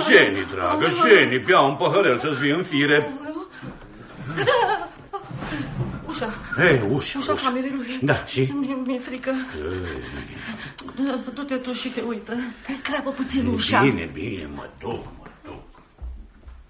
Jenny, dragă, Jenny, bea un păhărel să-ți vii în fire. Ușa. Ei, ușa camerei lui. Da, și? Mi-e frică. Du-te tu și te uită. Crapă puțin ușa. Bine, mă duc.